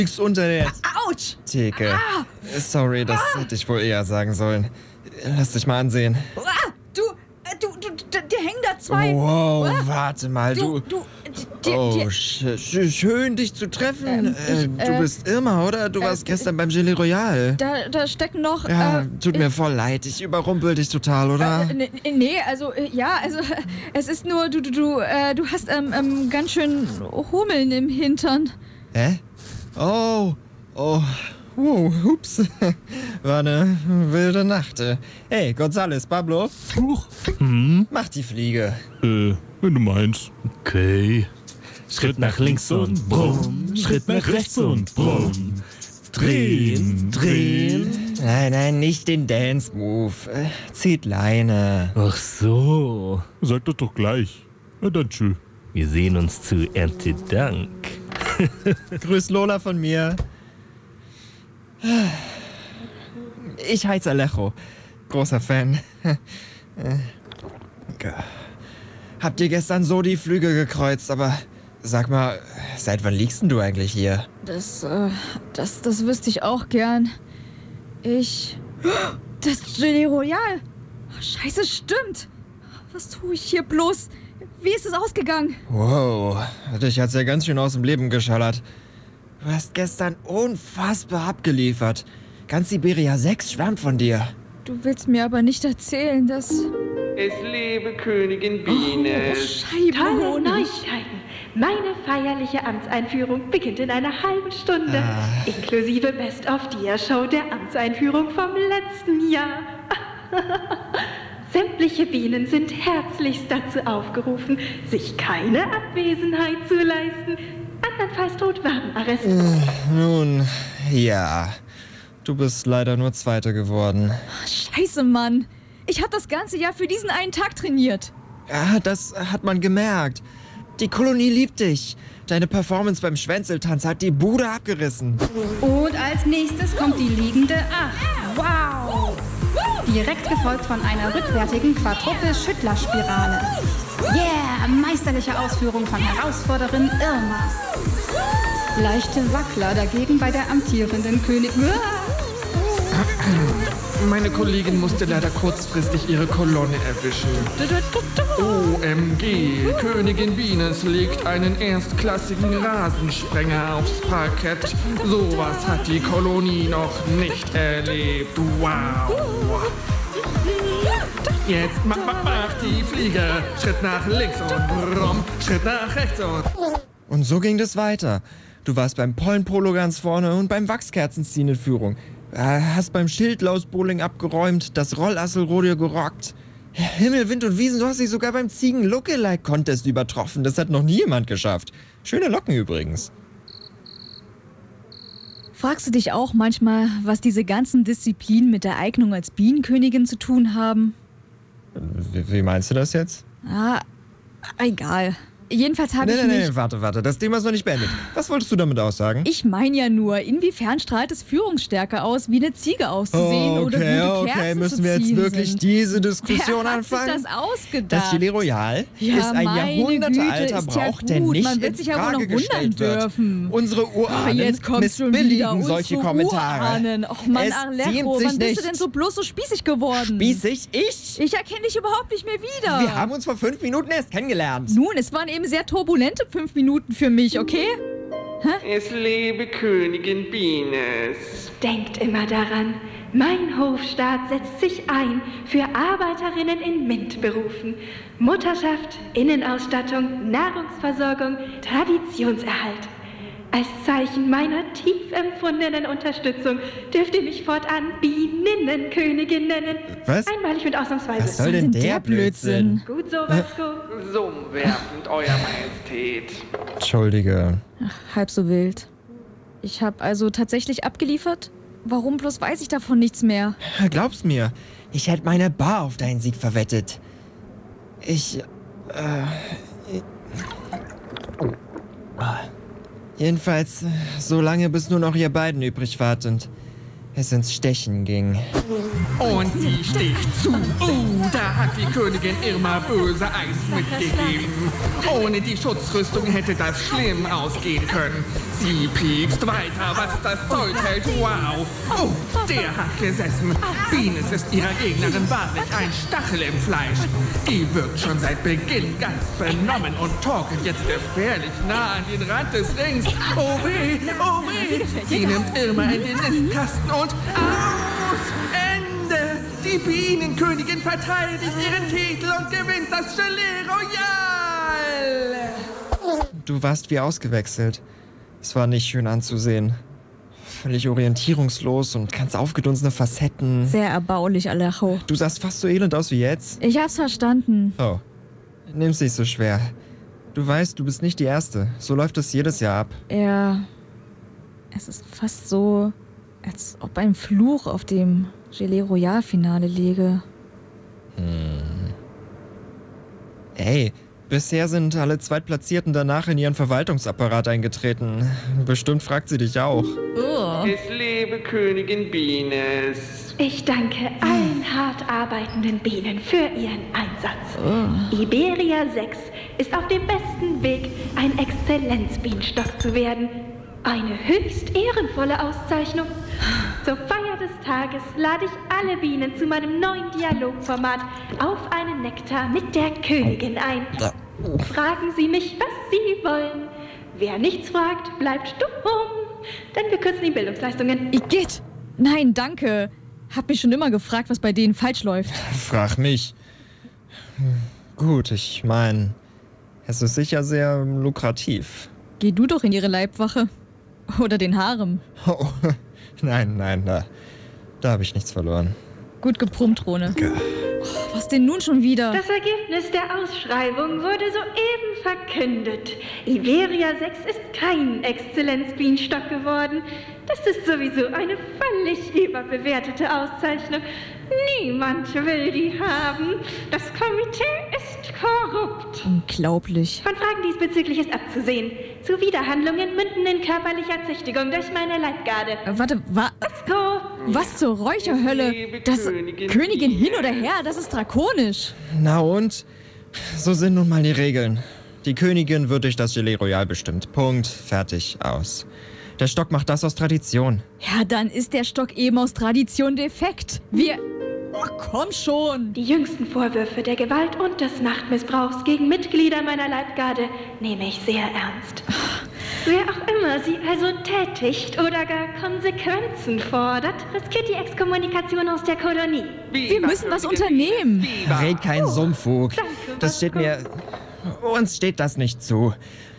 liegst unter der Autsch! Theke. Sorry, das hätte ich wohl eher sagen sollen. Lass dich mal ansehen. Dir hängen da zwei. Wow, warte mal, schön, dich zu treffen. Du bist Irma, oder? Du warst gestern beim Gelee Royal. Da stecken noch... Ja, tut mir voll leid. Ich überrumpel dich total, oder? Nee, also es ist nur, du hast ganz schön Hummeln im Hintern. Hä? Oh, ups. War eine wilde Nacht. Hey, Gonzales, Pablo. Huch. Mach die Fliege. Wenn du meinst. Okay. Schritt nach links und brumm. Schritt nach rechts und brumm. Drehen. Nein, nicht den Dance-Move. Zieht Leine. Ach so. Sag das doch gleich. Na dann tschö. Wir sehen uns zu Erntedank. Grüß Lola von mir. Ich heiße Alejo. Großer Fan. Habt ihr gestern so die Flügel gekreuzt, aber sag mal, seit wann liegst denn du eigentlich hier? Das wüsste ich auch gern. Das Gelee Royal. Scheiße, stimmt. Was tue ich hier bloß? Wie ist es ausgegangen? Wow, dich hat's ja ganz schön aus dem Leben geschallert. Du hast gestern unfassbar abgeliefert. Ganz Siberia 6 schwärmt von dir. Du willst mir aber nicht erzählen, dass... Es lebe Königin Biene. Tolle Neuigkeiten. Meine feierliche Amtseinführung beginnt in einer halben Stunde. Inklusive Best-of-Dia-Show der Amtseinführung vom letzten Jahr. Sämtliche Bienen sind herzlichst dazu aufgerufen, sich keine Abwesenheit zu leisten. Andernfalls droht Warenarrest. Nun, ja. Du bist leider nur Zweite geworden. Scheiße, Mann. Ich habe das ganze Jahr für diesen einen Tag trainiert. Ja, das hat man gemerkt. Die Kolonie liebt dich. Deine Performance beim Schwänzeltanz hat die Bude abgerissen. Und als nächstes kommt die liegende 8. Wow! Direkt gefolgt von einer rückwärtigen Quadruple-Schüttler-Spirale. Yeah! Meisterliche Ausführung von Herausforderin Irma. Leichte Wackler dagegen bei der amtierenden Königin. Meine Kollegin musste leider kurzfristig ihre Kolonne erwischen. OMG, Königin Bienes legt einen erstklassigen Rasensprenger aufs Parkett. Sowas hat die Kolonie noch nicht erlebt. Wow. Jetzt mach die Fliege. Schritt nach links und rum, Schritt nach rechts Und so ging das weiter. Du warst beim Pollenpolo ganz vorne und beim Wachskerzenziehen in Führung. Hast beim Schildlaus-Bowling abgeräumt, das Rollassel-Rodeo gerockt. Himmel, Wind und Wiesen, du hast dich sogar beim Ziegen-Lookalike-Contest übertroffen. Das hat noch nie jemand geschafft. Schöne Locken übrigens. Fragst du dich auch manchmal, was diese ganzen Disziplinen mit der Eignung als Bienenkönigin zu tun haben? Wie meinst du das jetzt? Egal. Jedenfalls habe ich Nee, warte. Das Thema ist noch nicht beendet. Was wolltest du damit aussagen? Ich meine ja nur, inwiefern strahlt es Führungsstärke aus, wie eine Ziege auszusehen oder gute Kerzen müssen wir jetzt wirklich diese Diskussion anfangen? Wer hat sich das ausgedacht? Das Gelee Royal ist ein jahrhundertealter Brauch, der nicht in Frage gestellt wird. Unsere Urahnen missbilligen solche Kommentare. Och Mann, es Alejo, wann bist du denn so bloß so spießig geworden? Spießig? Ich? Ich erkenne dich überhaupt nicht mehr wieder. Wir haben uns vor 5 Minuten erst kennengelernt. Nun, es waren eben sehr turbulente 5 Minuten für mich, okay? Es lebe Königin Bienes. Denkt immer daran, mein Hofstaat setzt sich ein für Arbeiterinnen in MINT-Berufen. Mutterschaft, Innenausstattung, Nahrungsversorgung, Traditionserhalt. Als Zeichen meiner tief empfundenen Unterstützung dürft ihr mich fortan Bieninnenkönigin nennen. Was? Einmalig und ausnahmsweise. Was soll denn der Blödsinn? Gut so, Vasco. So werfend, Euer Majestät. Entschuldige. Halb so wild. Ich habe also tatsächlich abgeliefert? Warum bloß weiß ich davon nichts mehr? Glaub's mir, ich hätte meine Bar auf deinen Sieg verwettet. Jedenfalls, so lange bis nur noch ihr beiden übrig wart und es ins Stechen ging. Und sie sticht zu. Da hat die Königin Irma böse Eis mitgegeben. Ohne die Schutzrüstung hätte das schlimm ausgehen können. Sie piekst weiter, was das Zeug hält. Wow. Oh, der hat gesessen. Venus ist ihrer Gegnerin wahrlich ein Stachel im Fleisch. Die wirkt schon seit Beginn ganz benommen und torkelt jetzt gefährlich nah an den Rand des Rings. Oh weh, oh weh. Sie nimmt Irma in den Nistkasten und aus! Ende! Die Bienenkönigin verteidigt ihren Titel und gewinnt das Gelee Royal! Du warst wie ausgewechselt. Es war nicht schön anzusehen. Völlig orientierungslos und ganz aufgedunsene Facetten. Sehr erbaulich, Alejo. Du sahst fast so elend aus wie jetzt. Ich hab's verstanden. Oh, nimm's nicht so schwer. Du weißt, du bist nicht die Erste. So läuft es jedes Jahr ab. Ja, es ist fast so, als ob ein Fluch auf dem Gelee Royal Finale liege. Ey, bisher sind alle Zweitplatzierten danach in ihren Verwaltungsapparat eingetreten. Bestimmt fragt sie dich auch. Oh. Es lebe Königin Venus. Ich danke allen hart arbeitenden Bienen für ihren Einsatz. Iberia 6 ist auf dem besten Weg, ein Exzellenzbienenstock zu werden. Eine höchst ehrenvolle Auszeichnung. Zur Feier des Tages lade ich alle Bienen zu meinem neuen Dialogformat auf einen Nektar mit der Königin ein. Fragen Sie mich, was Sie wollen. Wer nichts fragt, bleibt stumm. Denn wir kürzen die Bildungsleistungen. Igitt! Nein, danke. Hab mich schon immer gefragt, was bei denen falsch läuft. Frag mich. Gut, ich meine, es ist sicher sehr lukrativ. Geh du doch in ihre Leibwache. Oder den Harem. Oh, nein, da habe ich nichts verloren. Gut geprummt, Rone. Oh, was denn nun schon wieder? Das Ergebnis der Ausschreibung wurde soeben verkündet. Iberia 6 ist kein Exzellenzbienenstock geworden. Das ist sowieso eine völlig überbewertete Auszeichnung. Niemand will die haben. Das Komitee ist korrupt. Unglaublich. Von Fragen diesbezüglich ist abzusehen. Zuwiderhandlungen münden in körperlicher Züchtigung durch meine Leibgarde. Warte, Go! was zur Räucherhölle? Das Königin hin oder her, das ist drakonisch. Na und? So sind nun mal die Regeln. Die Königin wird durch das Gelee Royal bestimmt. Punkt, fertig, aus. Der Stock macht das aus Tradition. Ja, dann ist der Stock eben aus Tradition defekt. Oh, komm schon. Die jüngsten Vorwürfe der Gewalt und des Machtmissbrauchs gegen Mitglieder meiner Leibgarde nehme ich sehr ernst. Wer auch immer sie also tätigt oder gar Konsequenzen fordert, riskiert die Exkommunikation aus der Kolonie. Wir müssen was unternehmen. Red keinen Sumpfug. Das steht mir... Uns steht das nicht zu.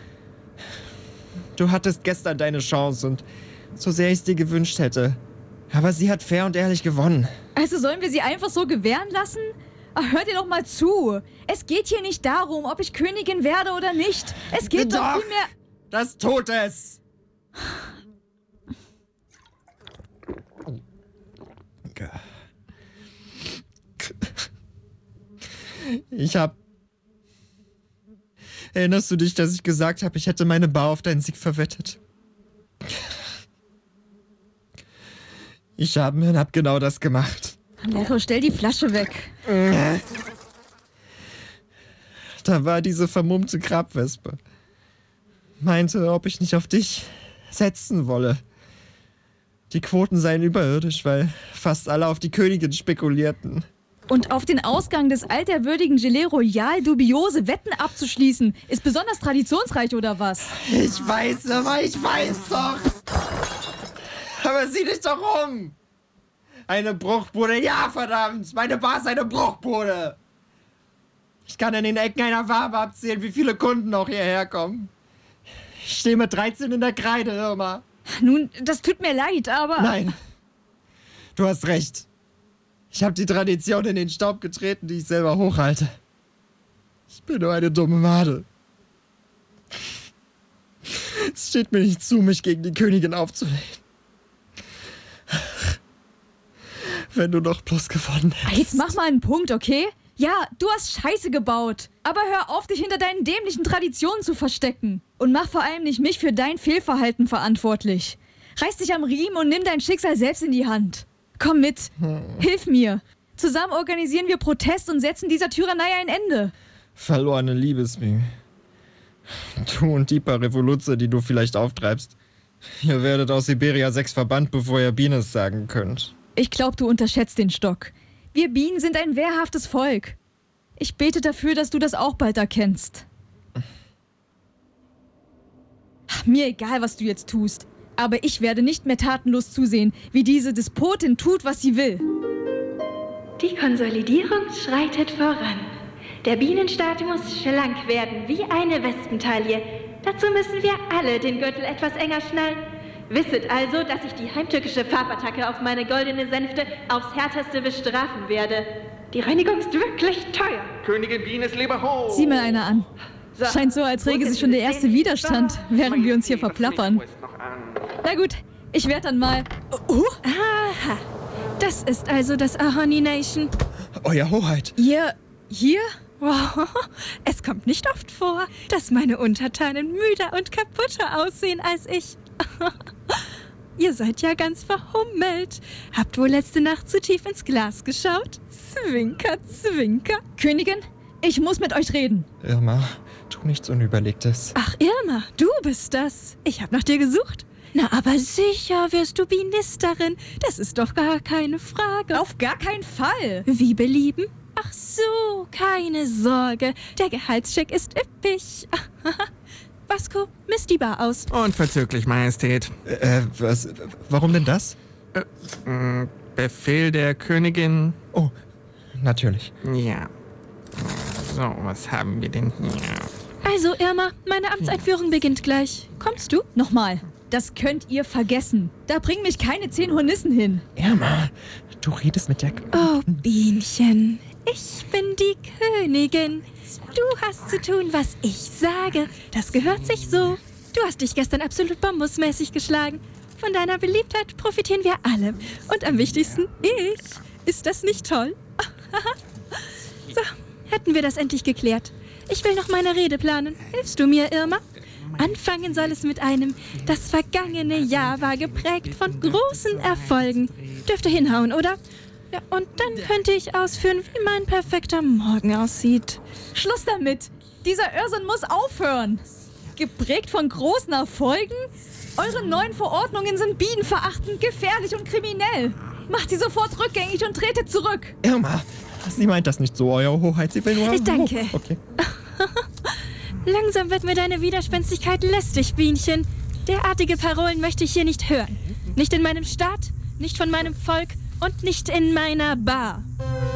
Du hattest gestern deine Chance und so sehr ich es dir gewünscht hätte. Aber sie hat fair und ehrlich gewonnen. Also sollen wir sie einfach so gewähren lassen? Ach, hört ihr doch mal zu. Es geht hier nicht darum, ob ich Königin werde oder nicht. Es geht doch vielmehr... Das tut es! Erinnerst du dich, dass ich gesagt habe, ich hätte meine Bar auf deinen Sieg verwettet? Ich habe genau das gemacht. Lero, stell die Flasche weg. Da war diese vermummte Grabwespe. Meinte, ob ich nicht auf dich setzen wolle. Die Quoten seien überirdisch, weil fast alle auf die Königin spekulierten. Und auf den Ausgang des alterwürdigen Gelee Royal dubiose Wetten abzuschließen, ist besonders traditionsreich, oder was? Ich weiß doch. Aber sieh dich doch um. Eine Bruchbude, ja verdammt. Meine Bar ist eine Bruchbude. Ich kann in den Ecken einer Farbe abzählen, wie viele Kunden noch hierher kommen. Ich stehe mit 13 in der Kreide, Irma. Nun, das tut mir leid, aber... Nein, du hast recht. Ich habe die Tradition in den Staub getreten, die ich selber hochhalte. Ich bin nur eine dumme Made. Es steht mir nicht zu, mich gegen die Königin aufzulehnen. Wenn du doch bloß gewonnen hättest. Jetzt mach mal einen Punkt, okay? Ja, du hast Scheiße gebaut. Aber hör auf, dich hinter deinen dämlichen Traditionen zu verstecken. Und mach vor allem nicht mich für dein Fehlverhalten verantwortlich. Reiß dich am Riemen und nimm dein Schicksal selbst in die Hand. Komm mit. Hilf mir. Zusammen organisieren wir Protest und setzen dieser Tyrannei ein Ende. Verlorene Liebesmühe. Du und die paar Revoluzer, die du vielleicht auftreibst. Ihr werdet aus Siberia 6 verbannt, bevor ihr Bienen sagen könnt. Ich glaube, du unterschätzt den Stock. Wir Bienen sind ein wehrhaftes Volk. Ich bete dafür, dass du das auch bald erkennst. Mir egal, was du jetzt tust. Aber ich werde nicht mehr tatenlos zusehen, wie diese Despotin tut, was sie will. Die Konsolidierung schreitet voran. Der Bienenstaat muss schlank werden, wie eine Wespentaille. Dazu müssen wir alle den Gürtel etwas enger schnallen. Wisset also, dass ich die heimtückische Farbattacke auf meine goldene Sänfte aufs Härteste bestrafen werde. Die Reinigung ist wirklich teuer. Königin Biene, lebe hoch! Sieh mal einer an. So, Scheint so, als rege sich schon der erste Widerstand, während wir uns hier verplappern. Na gut, ich werde dann mal... Aha, das ist also das Ahoni Nation. Euer Hoheit. Ihr... hier? Wow, es kommt nicht oft vor, dass meine Untertanen müder und kaputter aussehen als ich. Ihr seid ja ganz verhummelt. Habt wohl letzte Nacht zu tief ins Glas geschaut? Zwinker, zwinker. Königin, ich muss mit euch reden. Irma, tu nichts Unüberlegtes. Ach, Irma, du bist das. Ich hab nach dir gesucht. Na, aber sicher wirst du Bienisterin. Das ist doch gar keine Frage. Auf gar keinen Fall. Wie belieben? Ach so, keine Sorge. Der Gehaltscheck ist üppig. Vasco, misst die Bar aus. Unverzüglich, Majestät. Was? Warum denn das? Befehl der Königin. Oh, natürlich. Ja. So, was haben wir denn hier? Also, Irma, meine Amtseinführung beginnt gleich. Kommst du? Nochmal, das könnt ihr vergessen. Da bringen mich keine 10 Hornissen hin. Irma, du redest mit der... Oh, Bienchen, ich bin die Königin. Du hast zu tun, was ich sage. Das gehört sich so. Du hast dich gestern absolut bambusmäßig geschlagen. Von deiner Beliebtheit profitieren wir alle. Und am wichtigsten, ich. Ist das nicht toll? So, hätten wir das endlich geklärt. Ich will noch meine Rede planen. Hilfst du mir, Irma? Anfangen soll es mit einem: Das vergangene Jahr war geprägt von großen Erfolgen. Dürfte hinhauen, oder? Ja, und dann könnte ich ausführen, wie mein perfekter Morgen aussieht. Schluss damit. Dieser Irrsinn muss aufhören. Geprägt von großen Erfolgen? Eure neuen Verordnungen sind bienenverachtend, gefährlich und kriminell. Macht sie sofort rückgängig und tretet zurück. Irma, sie meint das nicht so, Euer Hoheit. Sie will nur... Danke. Oh, okay. Langsam wird mir deine Widerspenstigkeit lästig, Bienchen. Derartige Parolen möchte ich hier nicht hören. Nicht in meinem Staat, nicht von meinem Volk und nicht in meiner Bar.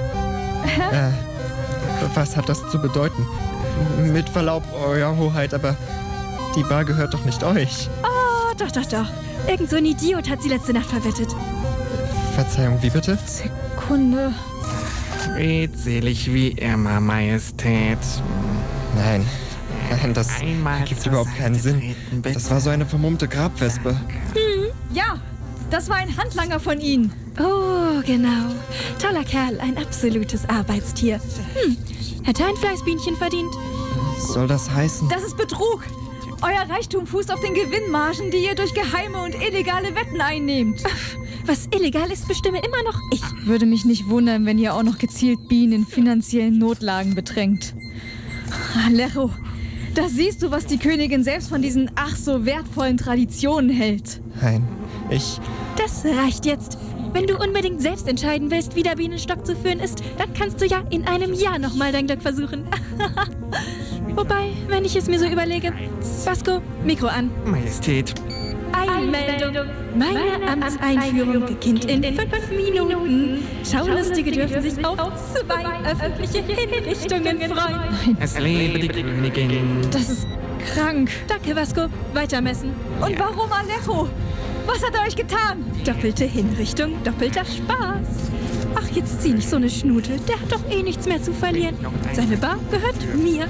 Was hat das zu bedeuten? Mit Verlaub, Euer Hoheit, aber die Bar gehört doch nicht euch. Oh, doch. Irgend so ein Idiot hat sie letzte Nacht verwettet. Verzeihung, wie bitte? Sekunde. Redselig wie immer, Majestät. Nein, das Einmal gibt zur überhaupt Seite keinen Sinn. treten, bitte. Das war so eine vermummte Grabwespe. Ja, das war ein Handlanger von Ihnen. Oh, genau. Toller Kerl, ein absolutes Arbeitstier. Hätte ein Fleißbienchen verdient. Soll das heißen? Das ist Betrug. Euer Reichtum fußt auf den Gewinnmargen, die ihr durch geheime und illegale Wetten einnehmt. Was illegal ist, bestimme immer noch ich. Würde mich nicht wundern, wenn ihr auch noch gezielt Bienen in finanziellen Notlagen bedrängt. Alejo, da siehst du, was die Königin selbst von diesen ach so wertvollen Traditionen hält. Nein, Das reicht jetzt. Wenn du unbedingt selbst entscheiden willst, wie der Bienenstock zu führen ist, dann kannst du ja in einem Jahr nochmal dein Glück versuchen. Wobei, wenn ich es mir so überlege... Vasco, Mikro an. Majestät. Einmeldung. Meine Amtseinführung beginnt in 5 Minuten. Schaulustige dürfen sich auf 2 öffentliche Hinrichtungen freuen. Es lebe die Königin. Das ist krank. Danke, Vasco. Weitermessen. Und warum Alejo? Was hat er euch getan? Doppelte Hinrichtung, doppelter Spaß. Ach, jetzt zieh nicht so eine Schnute. Der hat doch eh nichts mehr zu verlieren. Seine Bar gehört mir.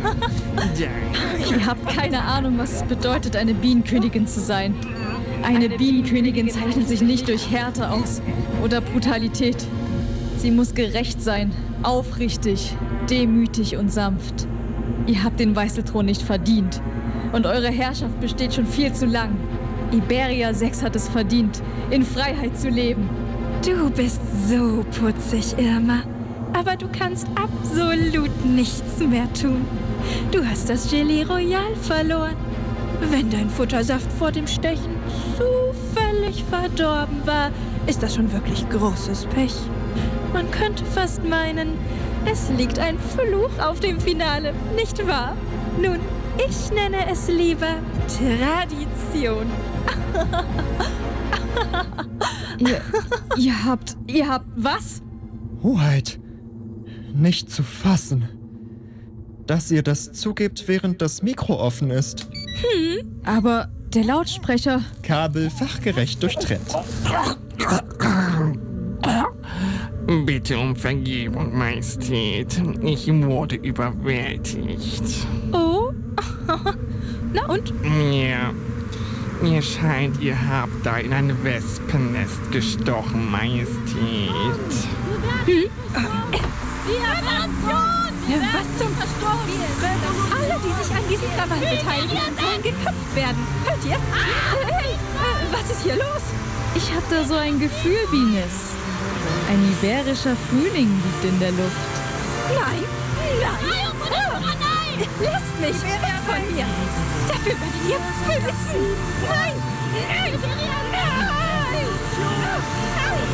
Ihr habt keine Ahnung, was es bedeutet, eine Bienenkönigin zu sein. Eine Bienenkönigin zeichnet sich nicht durch Härte aus oder Brutalität. Sie muss gerecht sein, aufrichtig, demütig und sanft. Ihr habt den Weißelthron nicht verdient. Und eure Herrschaft besteht schon viel zu lang. Iberia 6 hat es verdient, in Freiheit zu leben. Du bist so putzig, Irma. Aber du kannst absolut nichts mehr tun. Du hast das Gelee Royal verloren. Wenn dein Futtersaft vor dem Stechen zufällig verdorben war, ist das schon wirklich großes Pech. Man könnte fast meinen, es liegt ein Fluch auf dem Finale, nicht wahr? Nun, ich nenne es lieber Tradition. Ihr habt was? Hoheit, nicht zu fassen. Dass ihr das zugebt, während das Mikro offen ist. Aber der Lautsprecher... Kabel fachgerecht durchtrennt. Bitte um Vergebung, Majestät. Ich wurde überwältigt. Oh? Na und? Ja. Mir scheint, ihr habt da in ein Wespennest gestochen, Majestät. Was zum Alle, die sich an diesem Krawall beteiligen, sollen geköpft werden. Hört ihr? Hey, was ist hier los? Ich hab da so ein Gefühl, Venus. Ein iberischer Frühling liegt in der Luft. Nein! Lasst mich weg von mir! Dafür werdet ihr büßen! Nein!